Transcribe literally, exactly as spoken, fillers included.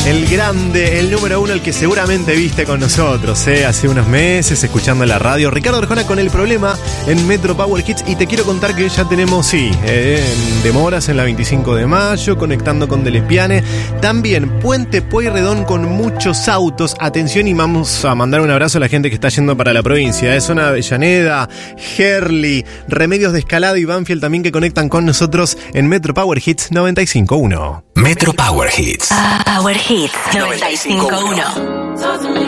El grande, el número uno, el que seguramente viste con nosotros, ¿eh? Hace unos meses, escuchando la radio. Ricardo Arjona con El Problema en Metro Power Hits. Y te quiero contar que ya tenemos, sí, eh, demoras en la veinticinco de mayo, conectando con Delespiane. También Puente Pueyrredón con muchos autos. Atención, y vamos a mandar un abrazo a la gente que está yendo para la provincia. Es zona Avellaneda, Herli, Remedios de Escalada y Banfield también, que conectan con nosotros en Metro Power Hits noventa y cinco punto uno. Metro Power Hits. Power Hits noventa y cinco punto uno.